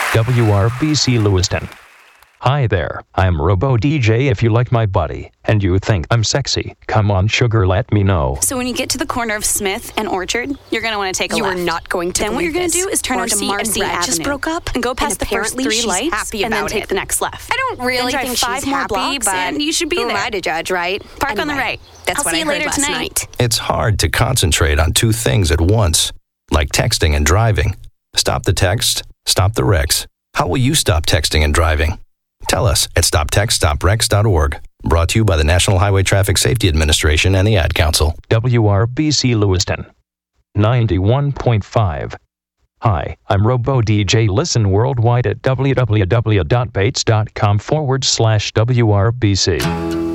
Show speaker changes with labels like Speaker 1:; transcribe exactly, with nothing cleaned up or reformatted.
Speaker 1: W R B C Lewiston. Hi there, I'm Robo D J. If you like my body and you think I'm sexy, come on sugar, let me know.
Speaker 2: So when you get to the corner of Smith and Orchard, you're going to want to take a
Speaker 3: you
Speaker 2: left.
Speaker 3: You are not going to
Speaker 2: Then what you're going to
Speaker 3: this.
Speaker 2: do is turn
Speaker 3: Marcy
Speaker 2: onto Marcy
Speaker 3: and Brett
Speaker 2: Avenue.
Speaker 3: just broke up
Speaker 2: and go past
Speaker 3: and
Speaker 2: the first three
Speaker 3: she's
Speaker 2: lights
Speaker 3: happy
Speaker 2: and then
Speaker 3: about
Speaker 2: take
Speaker 3: it.
Speaker 2: the next left.
Speaker 3: I don't really
Speaker 2: then
Speaker 3: think
Speaker 2: drive five
Speaker 3: she's
Speaker 2: more
Speaker 3: happy,
Speaker 2: blocks
Speaker 3: but
Speaker 2: and you should be
Speaker 3: who
Speaker 2: there.
Speaker 3: am I to judge, right?
Speaker 2: Park
Speaker 3: anyway,
Speaker 2: on the right.
Speaker 3: That's
Speaker 2: I'll
Speaker 3: what
Speaker 2: see
Speaker 3: I
Speaker 2: you
Speaker 3: heard
Speaker 2: later
Speaker 3: last
Speaker 2: tonight.
Speaker 3: night.
Speaker 4: It's hard to concentrate on two things at once, like texting and driving. Stop the text, stop the wrecks. How will you stop texting and driving? Tell us at stop text stop wrecks dot org. Brought to you by the National Highway Traffic Safety Administration and the Ad Council.
Speaker 1: W R B C Lewiston. ninety-one point five. Hi, I'm Robo D J. Listen worldwide at www.bates.com forward slash WRBC.